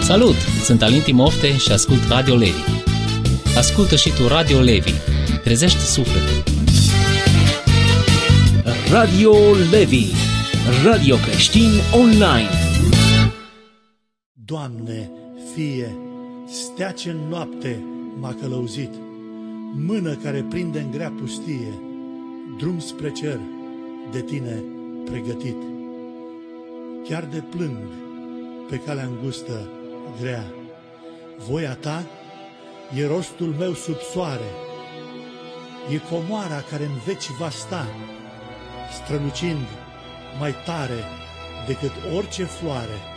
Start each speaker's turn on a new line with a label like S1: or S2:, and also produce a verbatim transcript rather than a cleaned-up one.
S1: Salut! Sunt Alin Timofte și ascult Radio Levi. Ascultă și tu Radio Levi. Trezește sufletul.
S2: Radio Levi. Radio creștin online.
S3: Doamne, Fie, stea ce în noapte m-a călăuzit, mână care prinde în grea pustie, drum spre cer de Tine pregătit. Chiar de plâng pe calea îngustă grea, voia Ta e rostul meu sub soare, e comoara care în veci va sta, strălucind mai tare decât orice floare.